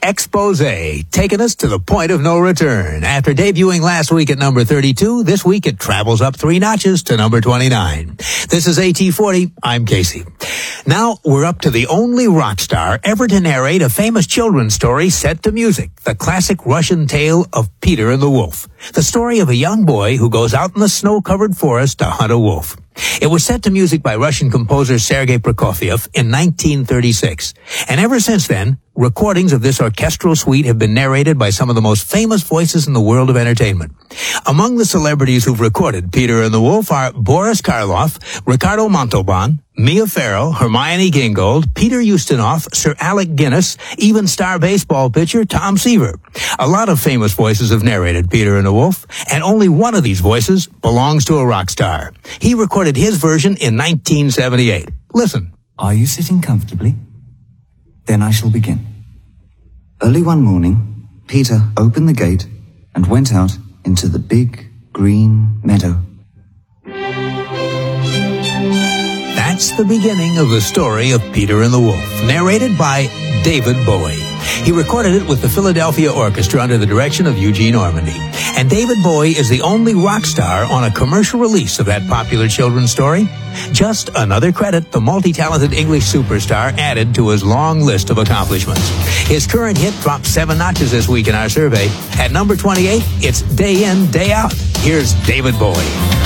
Exposé, taking us to the point of no return. After debuting last week at number 32, this week it travels up 3 notches to number 29. This is AT40. I'm Casey. Now we're up to the only rock star ever to narrate a famous children's story set to music, the classic Russian tale of Peter and the Wolf, the story of a young boy who goes out in the snow-covered forest to hunt a wolf. It was set to music by Russian composer Sergei Prokofiev in 1936. And ever since then, recordings of this orchestral suite have been narrated by some of the most famous voices in the world of entertainment. Among the celebrities who've recorded Peter and the Wolf are Boris Karloff, Ricardo Montalban, Mia Farrow, Hermione Gingold, Peter Ustinov, Sir Alec Guinness, even star baseball pitcher Tom Seaver. A lot of famous voices have narrated Peter and the Wolf, and only one of these voices belongs to a rock star. He recorded his version in 1978. Listen. Are you sitting comfortably? Then I shall begin. Early one morning, Peter opened the gate and went out into the big green meadow. That's the beginning of the story of Peter and the Wolf, narrated by David Bowie. He recorded it with the Philadelphia Orchestra under the direction of Eugene Ormandy. And David Bowie is the only rock star on a commercial release of that popular children's story. Just another credit the multi-talented English superstar added to his long list of accomplishments. His current hit dropped 7 notches this week in our survey. At number 28, it's Day In, Day Out. Here's David Bowie.